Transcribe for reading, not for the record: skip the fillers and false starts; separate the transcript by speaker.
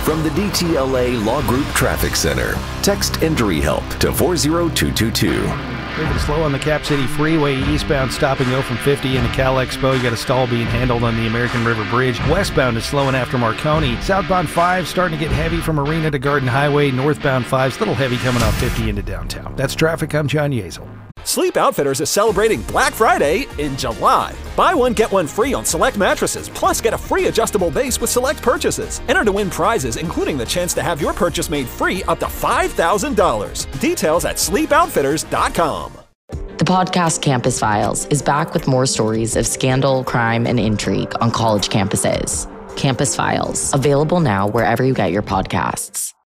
Speaker 1: from the DTLA Law Group Traffic Center. Text Injury Help to 40222.
Speaker 2: Moving slow on the Cap City Freeway, eastbound stop and go from 50 into Cal Expo. You got a stall being handled on the American River Bridge. Westbound is slowing after Marconi. Southbound 5 starting to get heavy from Arena to Garden Highway. Northbound 5's a little heavy coming off 50 into downtown. That's traffic. I'm John Yeazel.
Speaker 3: Sleep Outfitters is celebrating Black Friday in July. Buy one, get one free on select mattresses, plus get a free adjustable base with select purchases. Enter to win prizes, including the chance to have your purchase made free up to $5,000. Details at sleepoutfitters.com.
Speaker 4: The podcast Campus Files is back with more stories of scandal, crime, and intrigue on college campuses. Campus Files, available now wherever you get your podcasts.